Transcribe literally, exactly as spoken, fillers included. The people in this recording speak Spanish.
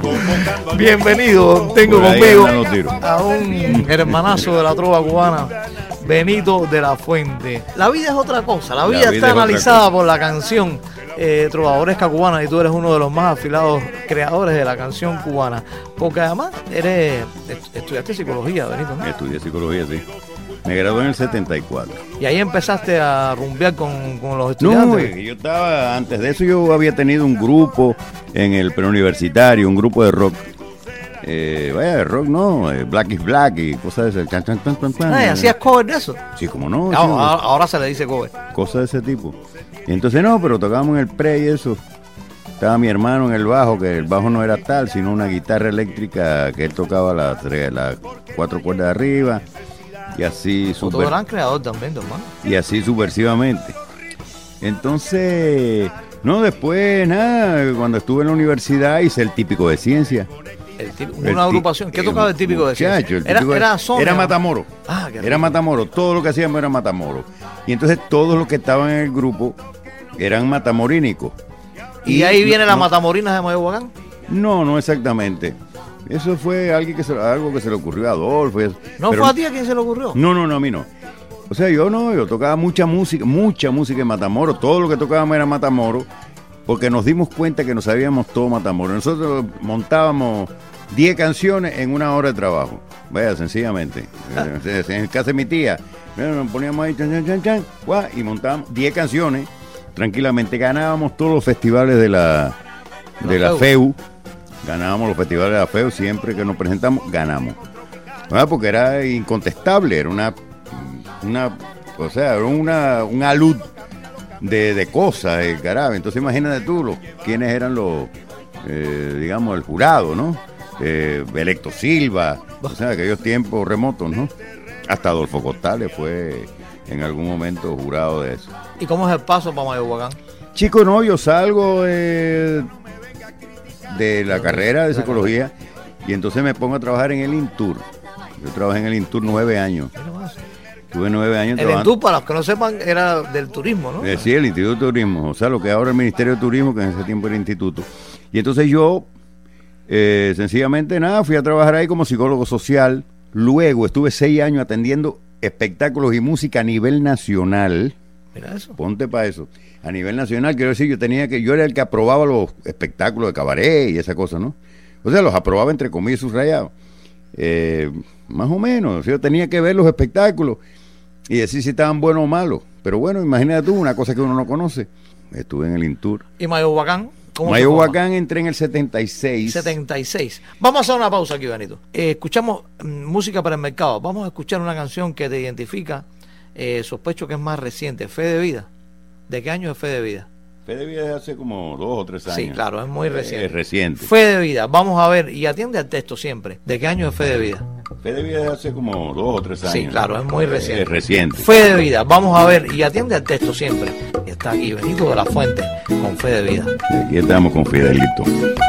Bienvenido, tengo conmigo a un hermanazo de la trova cubana, Benito de la Fuente. La vida es otra cosa, la vida, la vida está analizada por la canción eh, trovadoresca cubana, y tú eres uno de los más afilados creadores de la canción cubana, porque además eres estudiaste psicología, Benito, ¿no? Estudié psicología, sí. Me gradué en el setenta y cuatro. Y ahí empezaste a rumbear con, con los estudiantes. No, yo estaba, antes de eso yo había tenido un grupo en el preuniversitario, un grupo de rock. Eh, vaya, de rock no, eh, Black is Black y cosas de ese. Chan, chan, chan, chan, chan. Ay, ¿hacías cover de eso? Sí, como no. Ahora, ahora, ahora se le dice cover. Cosas de ese tipo. Y entonces no, pero tocábamos en el pre y eso. Estaba mi hermano en el bajo, que el bajo no era tal, sino una guitarra eléctrica que él tocaba las la cuatro cuerdas de arriba. Y así super... Otro gran creador también, hermano. Y así subversivamente. Entonces, no, después, nada, cuando estuve en la universidad hice el típico de ciencia. El típico, una el agrupación. ¿Qué tocaba el típico de ciencia? Muchacho, el era, típico era, de, era Matamoro. Ah, qué era Matamoro. Todo lo que hacíamos era Matamoro. Y entonces todos los que estaban en el grupo eran matamorínicos. ¿Y, y ahí viene no, la matamorina de Mayohuacán? No, no exactamente. Eso fue alguien que se, algo que se le ocurrió a Adolfo. Eso. ¿No Pero, fue a ti a quien se le ocurrió? No, no, no, a mí no. O sea, yo no, yo tocaba mucha música, mucha música en Matamoros. Todo lo que tocábamos era Matamoros, porque nos dimos cuenta que no sabíamos todo Matamoros. Nosotros montábamos diez canciones en una hora de trabajo. Vaya, sencillamente. Ah. En casa de mi tía, nos poníamos ahí, chan, chan, chan, chan, guau, y montábamos diez canciones. Tranquilamente ganábamos todos los festivales de la, de la F E U. Ganábamos los festivales de la F E U, siempre que nos presentamos, ganamos. ¿Verdad? Porque era incontestable, era una, una o sea, era una, un alud de, de cosas, el carajo. Entonces imagínate tú, los, quiénes eran los, eh, digamos, el jurado, ¿no? Eh, Electo Silva, o sea, aquellos tiempos remotos, ¿no? Hasta Adolfo Costales fue en algún momento jurado de eso. ¿Y cómo es el paso para Mayohuacán? Chico, no, yo salgo eh, de la carrera de psicología y entonces me pongo a trabajar en el INTUR. Yo trabajé en el INTUR nueve años. Tuve nueve años el trabajando. El INTUR, para los que no sepan, era del turismo, ¿no? Eh, sí, el Instituto de Turismo, o sea, lo que ahora es el Ministerio de Turismo, que en ese tiempo era instituto. Y entonces yo, eh, sencillamente nada, fui a trabajar ahí como psicólogo social. Luego estuve seis años atendiendo espectáculos y música a nivel nacional. Mira eso. Ponte para eso. A nivel nacional, quiero decir, yo tenía que, yo era el que aprobaba los espectáculos de cabaret y esa cosa, ¿no? O sea, los aprobaba entre comillas subrayados. Eh, más o menos, yo tenía que ver los espectáculos y decir si estaban buenos o malos. Pero bueno, imagínate tú, una cosa que uno no conoce. Estuve en el INTUR. ¿Y Mayohuacán? Mayohuacán entré en el setenta y seis. setenta y seis. Vamos a hacer una pausa aquí, Benito. Eh, escuchamos mm, música para el mercado. Vamos a escuchar una canción que te identifica. Eh, sospecho que es más reciente, Fe de Vida. ¿De qué año es Fe de Vida? Fe de Vida es hace como dos o tres años. Sí, claro, es muy reciente. Es reciente. Fe de Vida, vamos a ver, y atiende al texto siempre. ¿De qué año es Fe de Vida? Fe de Vida es hace como dos o tres años. Sí, claro, es muy reciente. Es reciente. Fe de Vida, vamos a ver, y atiende al texto siempre. Está aquí Benito de la Fuente con Fe de Vida. Aquí estamos con Fidelito.